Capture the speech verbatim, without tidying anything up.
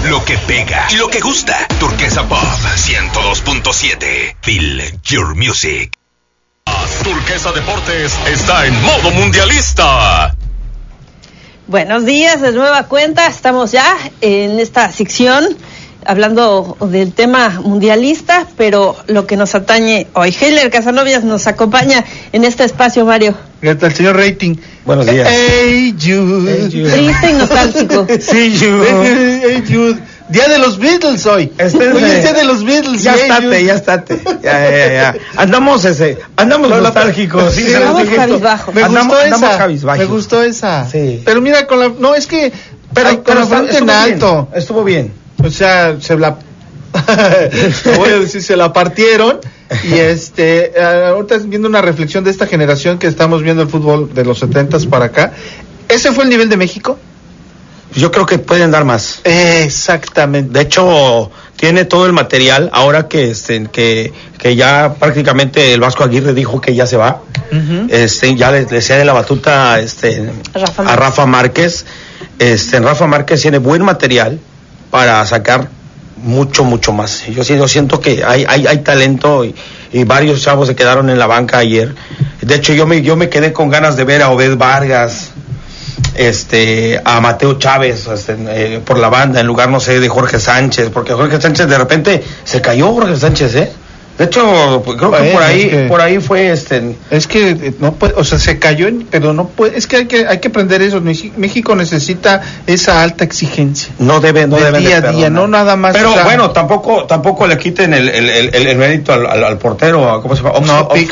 Lo que pega y lo que gusta. Turquesa Pop ciento dos punto siete. Feel your music. Turquesa Deportes está en modo mundialista. Buenos días, de nueva cuenta. Estamos ya en esta sección hablando del tema mundialista, pero lo que nos atañe hoy. Heiler Casanovias nos acompaña en este espacio, Mario. ¿Qué tal, señor Rating? Buenos días. Hey Jude. Hey, Jude. Triste y nostálgico. Sí, Jude. Hey Jude. Día de los Beatles hoy. Este hoy es día de los Beatles. Ya estate, ya estate. Ya, ya, ya. Andamos ese, andamos no, nostálgicos. Sí, sí, andamos cabizbajo. Me andamos, gustó andamos esa. Cabizbajo. Me gustó esa. Sí. Pero mira, con la, no es que, pero ay, con la frente en alto. Bien, estuvo bien. O sea, se la, voy a decir, se la partieron. Y este, ahorita viendo una reflexión de esta generación que estamos viendo el fútbol de los setentas para acá. ¿Ese fue el nivel de México? Yo creo que pueden dar más. Exactamente. De hecho, tiene todo el material. Ahora que este, que, que ya prácticamente el Vasco Aguirre dijo que ya se va. Uh-huh. Este, ya le, le cede la batuta este, Rafa a Rafa Márquez. Este, Rafa Márquez tiene buen material para sacar mucho, mucho más. Yo, yo siento que hay, hay, hay talento y, y varios chavos se quedaron en la banca ayer. De hecho, yo me, yo me quedé con ganas de ver a Obed Vargas, este a Mateo Chávez este, eh, por la banda en lugar, no sé, de Jorge Sánchez, porque Jorge Sánchez de repente se cayó. Jorge Sánchez, eh de hecho creo que por ahí es que, por ahí fue este es que no puede, o sea, se cayó, pero no puede, es que hay que hay que aprender eso. México necesita esa alta exigencia, no debe no de deben día de a día, no nada más. Pero o sea, bueno, tampoco tampoco le quiten el el, el, el mérito al, al, al portero, ¿cómo se llama? No,